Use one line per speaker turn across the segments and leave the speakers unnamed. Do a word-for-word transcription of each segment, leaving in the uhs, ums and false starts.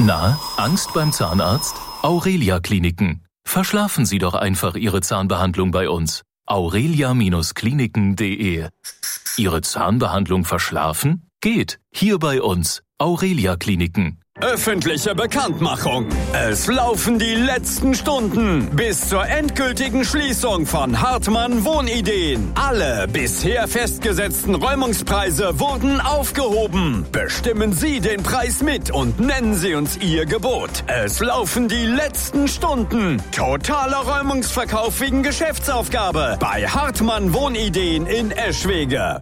Na, Angst beim Zahnarzt? Aurelia Kliniken. Verschlafen Sie doch einfach Ihre Zahnbehandlung bei uns. aurelia Kliniken punkt de. Ihre Zahnbehandlung verschlafen? Geht. Hier bei uns. Aurelia Kliniken.
Öffentliche Bekanntmachung. Es laufen die letzten Stunden bis zur endgültigen Schließung von Hartmann Wohnideen. Alle bisher festgesetzten Räumungspreise wurden aufgehoben. Bestimmen Sie den Preis mit und nennen Sie uns Ihr Gebot. Es laufen die letzten Stunden. Totaler Räumungsverkauf wegen Geschäftsaufgabe bei Hartmann Wohnideen in Eschwege.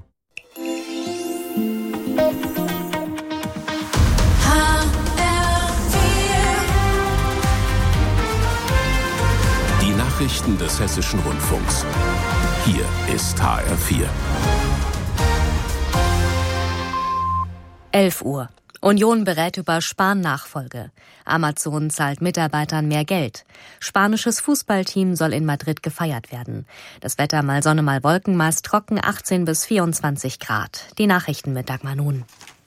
Nachrichten des Hessischen Rundfunks. Hier ist H R vier.
elf Uhr. Union berät über Spahn-Nachfolge. Amazon zahlt Mitarbeitern mehr Geld. Spanisches Fußballteam soll in Madrid gefeiert werden. Das Wetter mal Sonne, mal Wolken, meist trocken, achtzehn bis vierundzwanzig Grad. Die Nachrichten mit Dagmar Nun.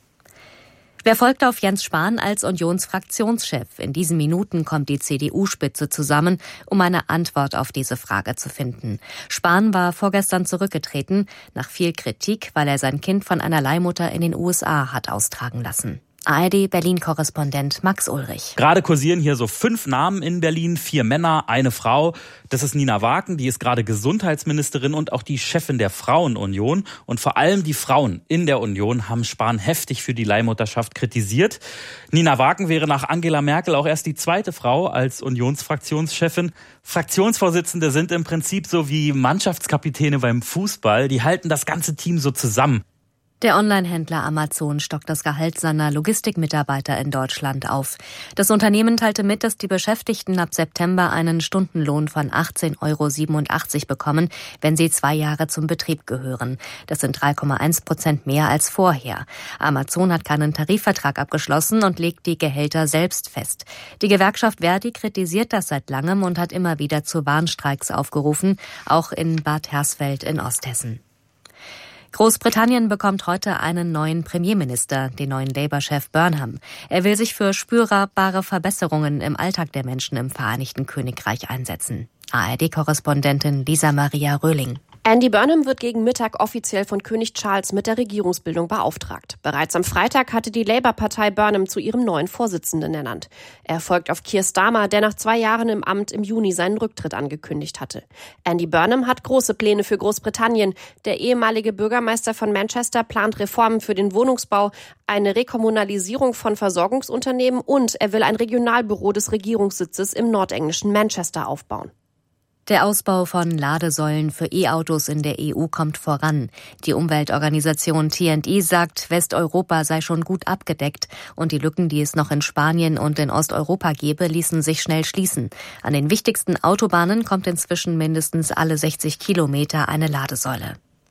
Wer folgt auf Jens Spahn als Unionsfraktionschef? In diesen Minuten kommt die C D U-Spitze zusammen, um eine Antwort auf diese Frage zu finden. Spahn war vorgestern zurückgetreten, nach viel Kritik, weil er sein Kind von einer Leihmutter in den U S A hat austragen lassen. A R D-Berlin-Korrespondent Max Ulrich.
Gerade kursieren hier so fünf Namen in Berlin, vier Männer, eine Frau. Das ist Nina Waken, die ist gerade Gesundheitsministerin und auch die Chefin der Frauenunion. Und vor allem die Frauen in der Union haben Spahn heftig für die Leihmutterschaft kritisiert. Nina Waken wäre nach Angela Merkel auch erst die zweite Frau als Unionsfraktionschefin. Fraktionsvorsitzende sind im Prinzip so wie Mannschaftskapitäne beim Fußball. Die halten das ganze Team so zusammen.
Der Online-Händler Amazon stockt das Gehalt seiner Logistikmitarbeiter in Deutschland auf. Das Unternehmen teilte mit, dass die Beschäftigten ab September einen Stundenlohn von achtzehn Euro siebenundachtzig bekommen, wenn sie zwei Jahre zum Betrieb gehören. Das sind drei Komma eins Prozent mehr als vorher. Amazon hat keinen Tarifvertrag abgeschlossen und legt die Gehälter selbst fest. Die Gewerkschaft Verdi kritisiert das seit langem und hat immer wieder zu Warnstreiks aufgerufen, auch in Bad Hersfeld in Osthessen. Großbritannien bekommt heute einen neuen Premierminister, den neuen Labour-Chef Burnham. Er will sich für spürbare Verbesserungen im Alltag der Menschen im Vereinigten Königreich einsetzen. A R D-Korrespondentin Lisa Maria Röhling.
Andy Burnham wird gegen Mittag offiziell von König Charles mit der Regierungsbildung beauftragt. Bereits am Freitag hatte die Labour-Partei Burnham zu ihrem neuen Vorsitzenden ernannt. Er folgt auf Keir Starmer, der nach zwei Jahren im Amt im Juni seinen Rücktritt angekündigt hatte. Andy Burnham hat große Pläne für Großbritannien. Der ehemalige Bürgermeister von Manchester plant Reformen für den Wohnungsbau, eine Rekommunalisierung von Versorgungsunternehmen und er will ein Regionalbüro des Regierungssitzes im nordenglischen Manchester aufbauen.
Der Ausbau von Ladesäulen für E-Autos in der E U kommt voran. Die Umweltorganisation T and E sagt, Westeuropa sei schon gut abgedeckt und die Lücken, die es noch in Spanien und in Osteuropa gäbe, ließen sich schnell schließen. An den wichtigsten Autobahnen kommt inzwischen mindestens alle sechzig Kilometer eine Ladesäule.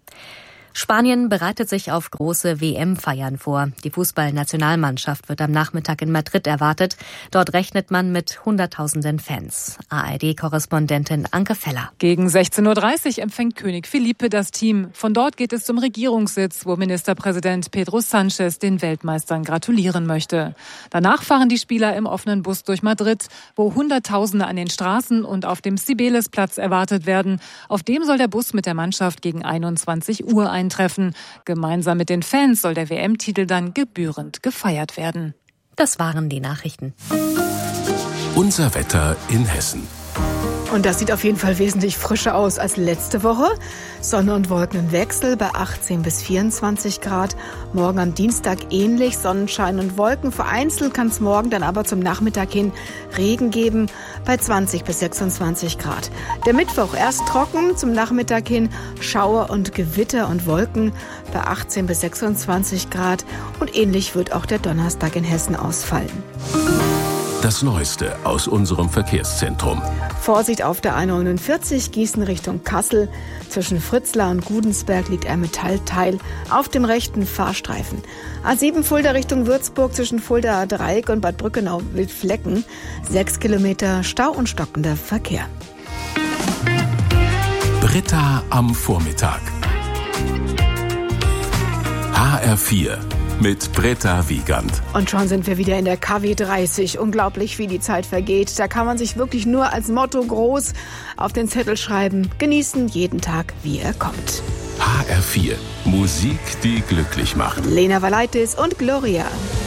Spanien bereitet sich auf große W M-Feiern vor. Die Fußballnationalmannschaft wird am Nachmittag in Madrid erwartet. Dort rechnet man mit Hunderttausenden Fans. A R D-Korrespondentin Anke Feller.
Gegen sechzehn Uhr dreißig empfängt König Felipe das Team. Von dort geht es zum Regierungssitz, wo Ministerpräsident Pedro Sánchez den Weltmeistern gratulieren möchte. Danach fahren die Spieler im offenen Bus durch Madrid, wo Hunderttausende an den Straßen und auf dem Cibeles-Platz erwartet werden. Auf dem soll der Bus mit der Mannschaft gegen einundzwanzig Uhr ein Treffen. Gemeinsam mit den Fans soll der W M-Titel dann gebührend gefeiert werden.
Das waren die Nachrichten.
Unser Wetter in Hessen.
Und das sieht auf jeden Fall wesentlich frischer aus als letzte Woche. Sonne und Wolken im Wechsel bei achtzehn bis vierundzwanzig Grad. Morgen am Dienstag ähnlich, Sonnenschein und Wolken. Vereinzelt kann es morgen dann aber zum Nachmittag hin Regen geben bei zwanzig bis sechsundzwanzig Grad. Der Mittwoch erst trocken, zum Nachmittag hin Schauer und Gewitter und Wolken bei achtzehn bis sechsundzwanzig Grad. Und ähnlich wird auch der Donnerstag in Hessen ausfallen.
Das Neueste aus unserem Verkehrszentrum.
Vorsicht auf der A neunundvierzig, Gießen Richtung Kassel. Zwischen Fritzlar und Gudensberg liegt ein Metallteil auf dem rechten Fahrstreifen. A sieben Fulda Richtung Würzburg zwischen Fuldaer Dreieck und Bad Brückenau-Wildflecken. Sechs Kilometer Stau und stockender Verkehr.
Britta am Vormittag. H R vier. mit Britta Wiegand.
Und schon sind wir wieder in der K W dreißig. Unglaublich, wie die Zeit vergeht. Da kann man sich wirklich nur als Motto groß auf den Zettel schreiben. Genießen jeden Tag, wie er kommt.
H R vier. Musik, die glücklich macht.
Lena Valaitis und Gloria.